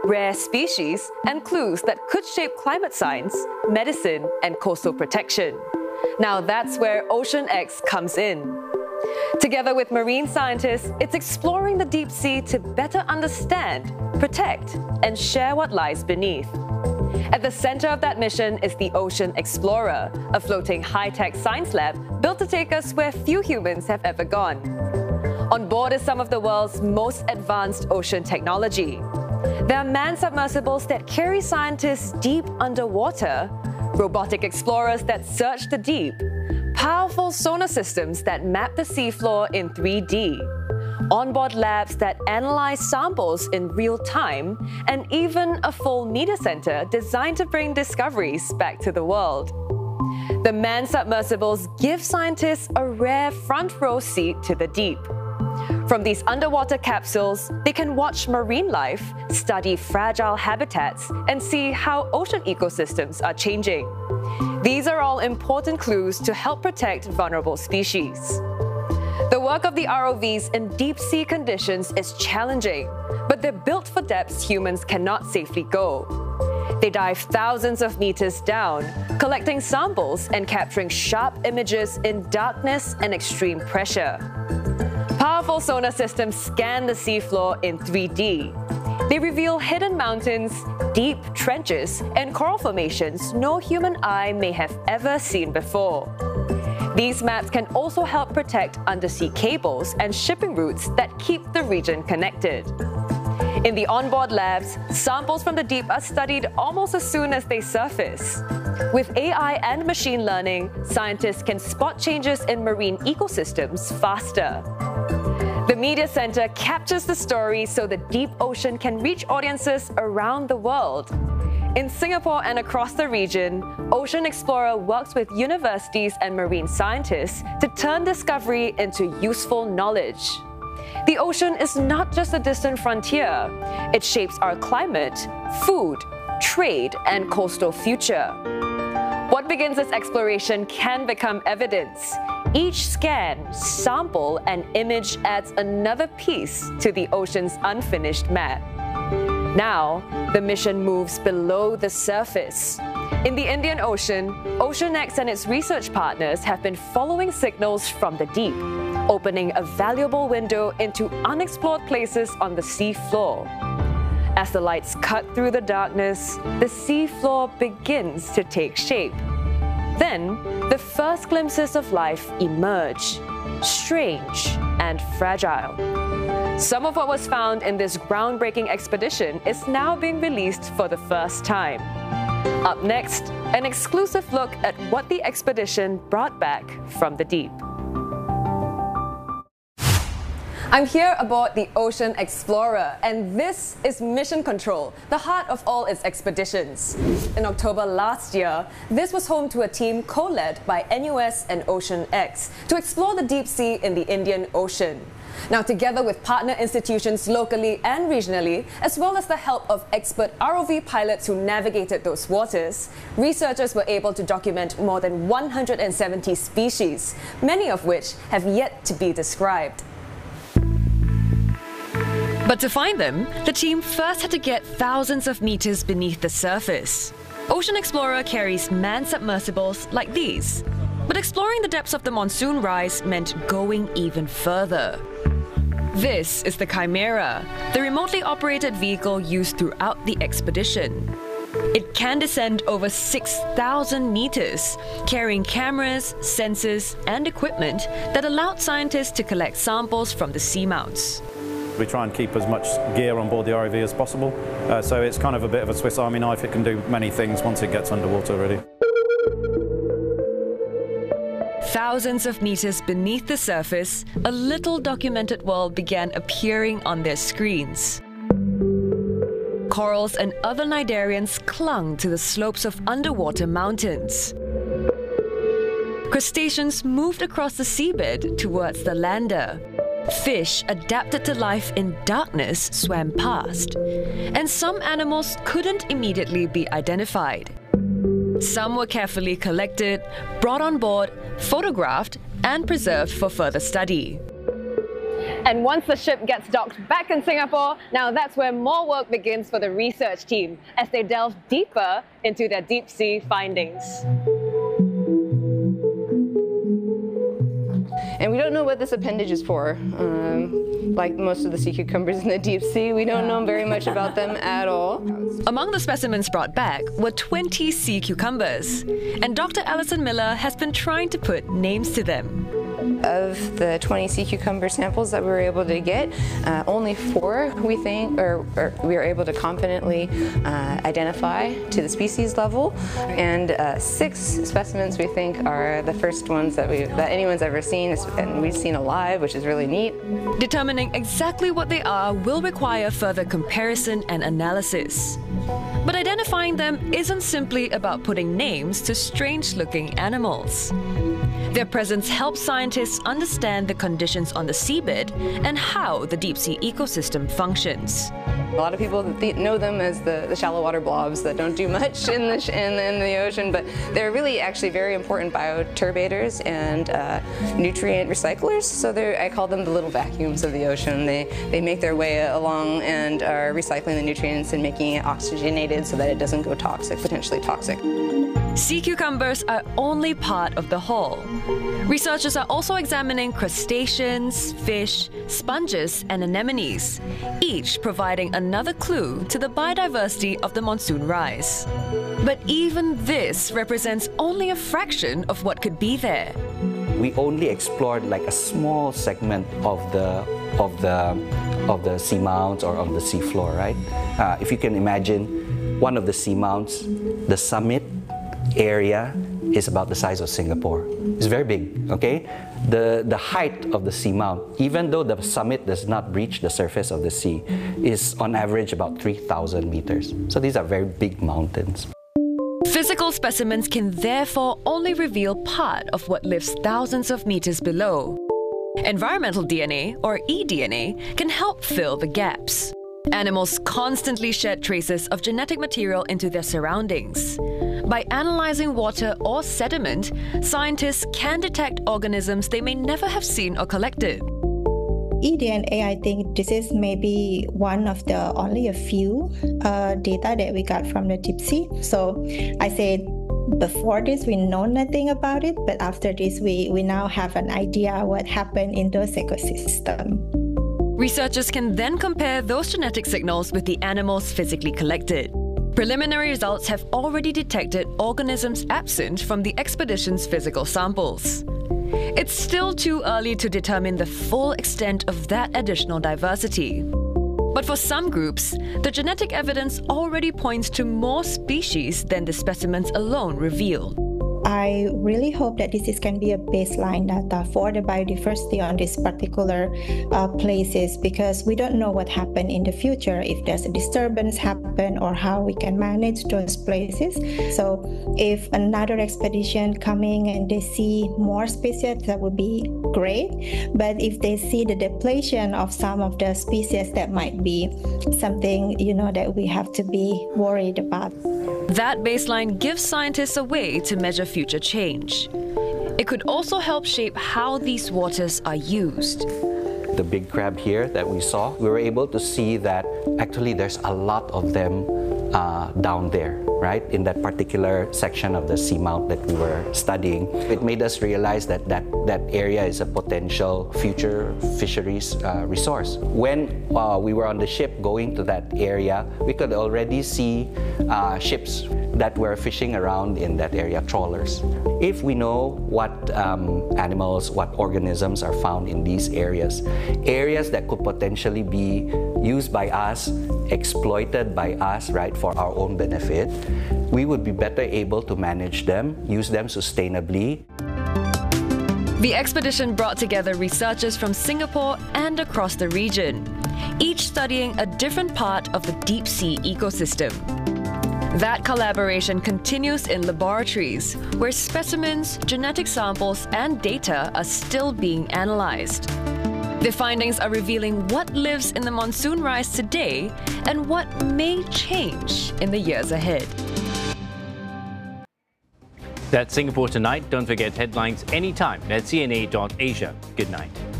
rare species, and clues that could shape climate science, medicine, and coastal protection. Now that's where OceanX comes in. Together with marine scientists, it's exploring the deep sea to better understand, protect, and share what lies beneath. At the center of that mission is the Ocean Explorer, a floating high-tech science lab built to take us where few humans have ever gone. On board is some of the world's most advanced ocean technology. There are manned submersibles that carry scientists deep underwater, robotic explorers that search the deep, powerful sonar systems that map the seafloor in 3D, onboard labs that analyze samples in real time, and even a full media center designed to bring discoveries back to the world. The manned submersibles give scientists a rare front row seat to the deep. From these underwater capsules, they can watch marine life, study fragile habitats, and see how ocean ecosystems are changing. These are all important clues to help protect vulnerable species. The work of the ROVs in deep sea conditions is challenging, but they're built for depths humans cannot safely go. They dive thousands of meters down, collecting samples and capturing sharp images in darkness and extreme pressure. Powerful sonar systems scan the seafloor in 3D. They reveal hidden mountains, deep trenches, and coral formations no human eye may have ever seen before. These maps can also help protect undersea cables and shipping routes that keep the region connected. In the onboard labs, samples from the deep are studied almost as soon as they surface. With AI and machine learning, scientists can spot changes in marine ecosystems faster. The media center captures the story so the deep ocean can reach audiences around the world. In Singapore and across the region, Ocean Explorer works with universities and marine scientists to turn discovery into useful knowledge. The ocean is not just a distant frontier. It shapes our climate, food, trade, and coastal future. What begins as exploration can become evidence. Each scan, sample, and image adds another piece to the ocean's unfinished map. Now, the mission moves below the surface. In the Indian Ocean, OceanX and its research partners have been following signals from the deep, opening a valuable window into unexplored places on the sea floor. As the lights cut through the darkness, the sea floor begins to take shape. Then, the first glimpses of life emerge, strange and fragile. Some of what was found in this groundbreaking expedition is now being released for the first time. Up next, an exclusive look at what the expedition brought back from the deep. I'm here aboard the Ocean Explorer, and this is Mission Control, the heart of all its expeditions. In October last year, this was home to a team co-led by NUS and OceanX to explore the deep sea in the Indian Ocean. Now, together with partner institutions locally and regionally, as well as the help of expert ROV pilots who navigated those waters, researchers were able to document more than 170 species, many of which have yet to be described. But to find them, the team first had to get thousands of meters beneath the surface. Ocean Explorer carries manned submersibles like these. But exploring the depths of the monsoon rise meant going even further. This is the Chimera, the remotely operated vehicle used throughout the expedition. It can descend over 6,000 meters, carrying cameras, sensors, and equipment that allowed scientists to collect samples from the seamounts. We try and keep as much gear on board the ROV as possible, so it's kind of a bit of a Swiss Army knife. It can do many things once it gets underwater, really. Thousands of meters beneath the surface, a little documented world began appearing on their screens. Corals and other cnidarians clung to the slopes of underwater mountains. Crustaceans moved across the seabed towards the lander. Fish adapted to life in darkness swam past, and some animals couldn't immediately be identified. Some were carefully collected, brought on board, photographed, and preserved for further study. And once the ship gets docked back in Singapore, now that's where more work begins for the research team as they delve deeper into their deep sea findings. And we don't know what this appendage is for. Like most of the sea cucumbers in the deep sea, we don't know very much about them at all. Among the specimens brought back were 20 sea cucumbers, and Dr. Alison Miller has been trying to put names to them. Of the 20 sea cucumber samples that we were able to get, only 4 we think, or we were able to confidently identify to the species level, and 6 specimens we think are the first ones that anyone's ever seen, and we've seen alive, which is really neat. Determining exactly what they are will require further comparison and analysis. But identifying them isn't simply about putting names to strange-looking animals. Their presence helps scientists understand the conditions on the seabed and how the deep-sea ecosystem functions. A lot of people know them as the shallow water blobs that don't do much in the ocean, but they're really actually very important bioturbators and nutrient recyclers. So I call them the little vacuums of the ocean. They make their way along and are recycling the nutrients and making it oxygenated so that it doesn't go toxic, potentially toxic. Sea cucumbers are only part of the whole. Researchers are also examining crustaceans, fish, sponges, and anemones, each providing another clue to the biodiversity of the monsoon rise. But even this represents only a fraction of what could be there. We only explored like a small segment of the seamounts or of the seafloor, right? If you can imagine one of the seamounts, the summit area is about the size of Singapore. It's very big, okay? The height of the seamount, even though the summit does not reach the surface of the sea, is on average about 3,000 meters. So these are very big mountains. Physical specimens can therefore only reveal part of what lives thousands of meters below. Environmental DNA, or eDNA, can help fill the gaps. Animals constantly shed traces of genetic material into their surroundings. By analyzing water or sediment, scientists can detect organisms they may never have seen or collected. eDNA, I think this is maybe one of the only a few data that we got from the deep sea. So I say before this we know nothing about it, but after this we now have an idea what happened in those ecosystems. Researchers can then compare those genetic signals with the animals physically collected. Preliminary results have already detected organisms absent from the expedition's physical samples. It's still too early to determine the full extent of that additional diversity. But for some groups, the genetic evidence already points to more species than the specimens alone reveal. I really hope that this can be a baseline data for the biodiversity on these particular places, because we don't know what happened in the future, if there's a disturbance happen or how we can manage those places. So if another expedition coming and they see more species, that would be great. But if they see the depletion of some of the species, that might be something, that we have to be worried about. That baseline gives scientists a way to measure future change. It could also help shape how these waters are used. The big crab here that we saw, we were able to see that actually there's a lot of them down there, right? In that particular section of the seamount that we were studying. It made us realize that that area is a potential future fisheries resource. When we were on the ship going to that area, we could already see ships that were fishing around in that area, trawlers. If we know what animals, what organisms are found in these areas that could potentially be used by us, exploited by us, right, for our own benefit, we would be better able to manage them, use them sustainably. The expedition brought together researchers from Singapore and across the region, each studying a different part of the deep sea ecosystem. That collaboration continues in laboratories, where specimens, genetic samples, and data are still being analyzed. The findings are revealing what lives in the monsoon rise today and what may change in the years ahead. That's Singapore Tonight. Don't forget headlines anytime at cna.asia. Good night.